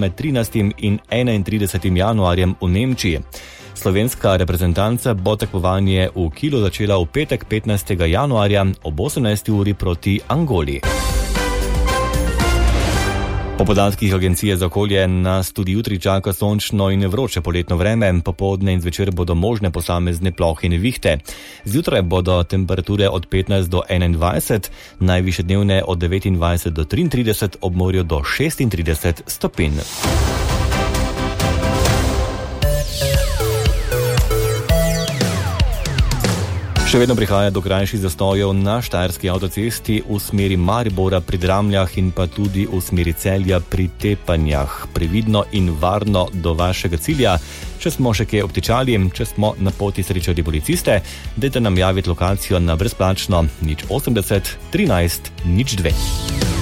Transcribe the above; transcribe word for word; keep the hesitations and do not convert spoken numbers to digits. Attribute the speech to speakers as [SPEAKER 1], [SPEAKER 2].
[SPEAKER 1] med trinajstim in enaintridesetim januarjem v Nemčiji. Slovenska reprezentanca bo tekmovanje v Kielu začela v petek petnajstega januarja ob osemnajsti uri proti Angoli. Po podatkih Agencije za okolje nas tudi jutri čaka sončno in vroče poletno vreme, popoldne in zvečer bodo možne posamezne plohe in nevihte. Zjutraj bodo temperature od petnajst do enaindvajset, najvišje dnevne od devetindvajset do triintrideset, ob morju do šestintrideset stopinj. Še vedno prihaja do krajših zastojev na štajerski avtocesti v smeri Maribora pri Dramljah in pa tudi v smeri Celja pri Tepanjah. Previdno in varno do vašega cilja. Če smo še kje obtičali, če smo na poti srečali policiste, dajte nam javiti lokacijo na brezplačno nič osemdeset trinajst nič dve.